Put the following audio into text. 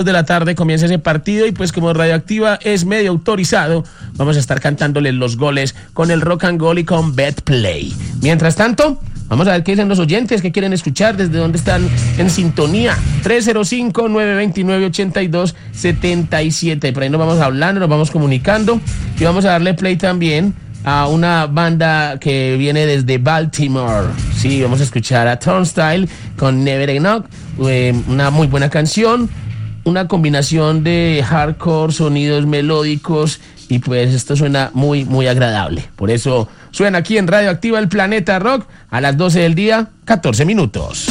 de la tarde comienza ese partido y pues como Radioactiva es medio autorizado, vamos a estar cantándoles los goles con el Rock and Goal y con BetPlay. Mientras tanto, vamos a ver qué dicen los oyentes, qué quieren escuchar, desde dónde están en sintonía. 305-929-8277. Por ahí nos vamos hablando, nos vamos comunicando y vamos a darle play también a una banda que viene desde Baltimore. Sí, vamos a escuchar a Turnstile con Never Enough, una muy buena canción, una combinación de hardcore, sonidos melódicos, y pues esto suena muy, muy agradable. Por eso suena aquí en Radioactiva el Planeta Rock a las 12 del día, 14 minutos.